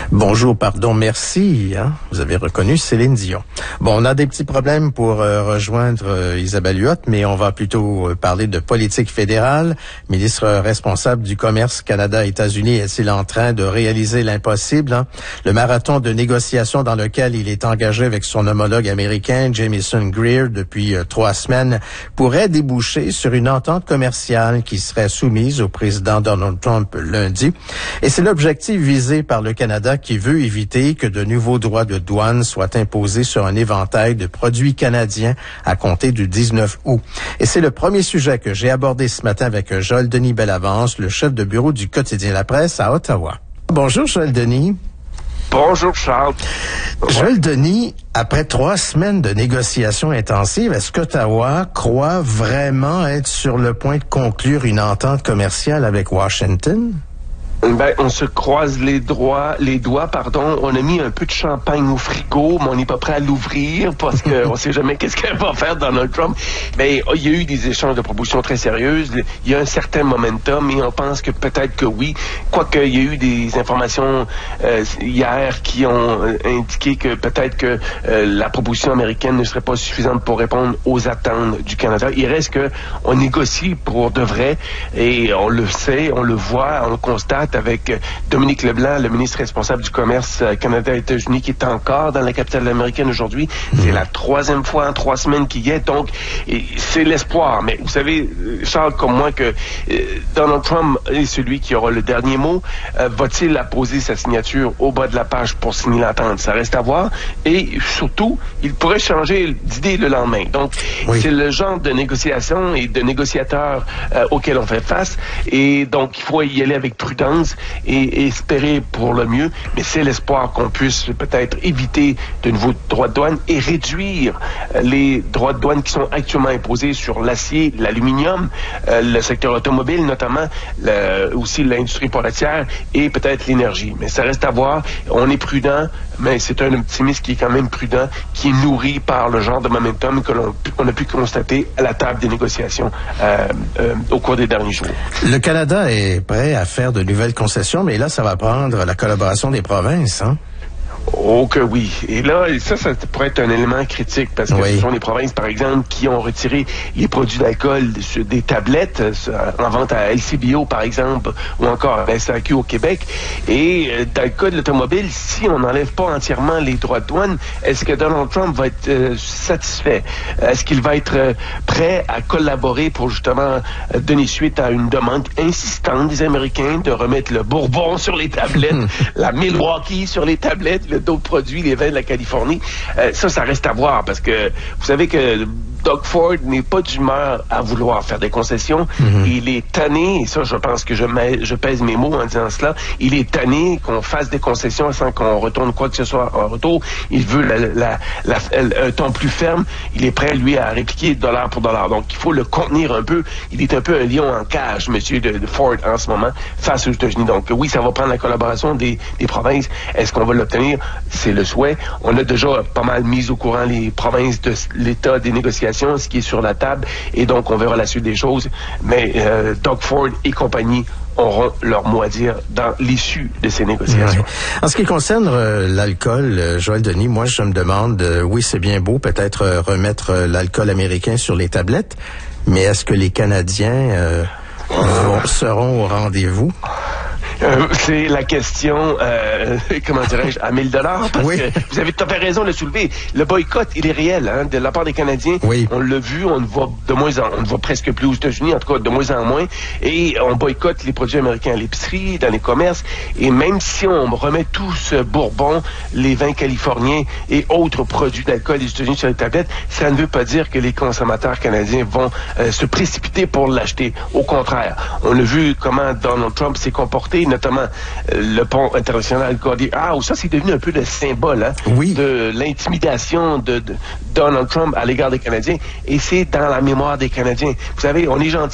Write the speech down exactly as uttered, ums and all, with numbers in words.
Bonjour, pardon, merci. Hein? Vous avez reconnu Céline Dion. Bon, on a des petits problèmes pour euh, rejoindre euh, Isabelle Huot, mais on va plutôt euh, parler de politique fédérale. Ministre responsable du commerce Canada-États-Unis est-il en train de réaliser l'impossible? Hein? Le marathon de négociations dans lequel il est engagé avec son homologue américain, Jamieson Greer, depuis euh, trois semaines, pourrait déboucher sur une entente commerciale qui serait soumise au président Donald Trump lundi. Et c'est l'objectif visé par le Canada qui veut éviter que de nouveaux droits de douane soient imposés sur un éventail de produits canadiens à compter du dix-neuf août. Et c'est le premier sujet que j'ai abordé ce matin avec Joël Denis Bellavance, le chef de bureau du quotidien La Presse à Ottawa. Bonjour Joël Denis. Bonjour Charles. Joël Denis, après trois semaines de négociations intensives, est-ce qu'Ottawa croit vraiment être sur le point de conclure une entente commerciale avec Washington? Ben, on se croise les doigts, les doigts, pardon. On a mis un peu de champagne au frigo, mais on n'est pas prêt à l'ouvrir parce qu'on ne sait jamais qu'est-ce qu'elle va faire Donald Trump. Mais il y a eu des échanges de propositions très sérieuses. Il y a un certain momentum et on pense que peut-être que oui. Quoique il y a eu des informations euh, hier qui ont euh, indiqué que peut-être que euh, la proposition américaine ne serait pas suffisante pour répondre aux attentes du Canada. Il reste que on négocie pour de vrai et on le sait, on le voit, on le constate avec Dominique Leblanc, le ministre responsable du commerce Canada-États-Unis, qui est encore dans la capitale américaine aujourd'hui. C'est la troisième fois en trois semaines qu'il y est, donc et c'est l'espoir. Mais vous savez, Charles, comme moi, que euh, Donald Trump est celui qui aura le dernier mot. Euh, va-t-il apposer sa signature au bas de la page pour signer l'entente? Ça reste à voir. Et surtout, il pourrait changer d'idée le lendemain. Donc, oui. C'est le genre de négociation et de négociateurs euh, auxquels on fait face. Et donc, il faut y aller avec prudence et espérer pour le mieux, mais c'est l'espoir qu'on puisse peut-être éviter de nouveaux droits de douane et réduire les droits de douane qui sont actuellement imposés sur l'acier, l'aluminium, euh, le secteur automobile notamment, le, aussi l'industrie portière et peut-être l'énergie. Mais ça reste à voir. On est prudent, mais c'est un optimiste qui est quand même prudent, qui est nourri par le genre de momentum que l'on on a pu constater à la table des négociations euh, euh, au cours des derniers jours. Le Canada est prêt à faire de nouvelles concessions, mais là, ça va prendre la collaboration des provinces, hein? Oh que oui. Et là, ça, ça pourrait être un élément critique parce que oui. Ce sont les provinces, par exemple, qui ont retiré les produits d'alcool sur des tablettes en vente à L C B O, par exemple, ou encore à la S A Q au Québec. Et euh, dans le cas de l'automobile, si on n'enlève pas entièrement les droits de douane, est-ce que Donald Trump va être euh, satisfait? Est-ce qu'il va être euh, prêt à collaborer pour justement euh, donner suite à une demande insistante des Américains de remettre le Bourbon sur les tablettes, la Milwaukee sur les tablettes, d'autres produits, les vins de la Californie. Euh, ça, ça reste à voir parce que vous savez que Doug Ford n'est pas d'humeur à vouloir faire des concessions. Mm-hmm. Il est tanné, et ça, je pense que je, mets, je pèse mes mots en disant cela, il est tanné qu'on fasse des concessions sans qu'on retourne quoi que ce soit en retour. Il veut la, la, la, la, un ton plus ferme. Il est prêt, lui, à répliquer dollar pour dollar. Donc, il faut le contenir un peu. Il est un peu un lion en cage, monsieur de, de Ford, en ce moment, face aux États-Unis. Donc, oui, ça va prendre la collaboration des, des provinces. Est-ce qu'on va l'obtenir? C'est le souhait. On a déjà pas mal mis au courant les provinces de l'état des négociations, ce qui est sur la table, et donc on verra la suite des choses. Mais euh, Doug Ford et compagnie auront leur mot à dire dans l'issue de ces négociations. Ouais. En ce qui concerne euh, l'alcool, euh, Joël Denis, moi je me demande, euh, oui c'est bien beau peut-être euh, remettre euh, l'alcool américain sur les tablettes, mais est-ce que les Canadiens euh, vont, seront au rendez-vous? Euh, c'est la question, euh, comment dirais-je, à mille dollars, parce oui. que vous avez tout à fait raison de le soulever. Le boycott, il est réel, hein, de la part des Canadiens. Oui. On l'a vu, on ne va de moins en, on ne va presque plus aux États-Unis, en tout cas de moins en moins, et on boycotte les produits américains à l'épicerie, dans les commerces, et même si on remet tout ce Bourbon, les vins californiens et autres produits d'alcool des États-Unis sur les tablettes, ça ne veut pas dire que les consommateurs canadiens vont euh, se précipiter pour l'acheter. Au contraire, on a vu comment Donald Trump s'est comporté, notamment euh, le pont international Gordie Howe. Ça, c'est devenu un peu le symbole hein, oui. de l'intimidation de, de Donald Trump à l'égard des Canadiens. Et c'est dans la mémoire des Canadiens. Vous savez, on est gentil.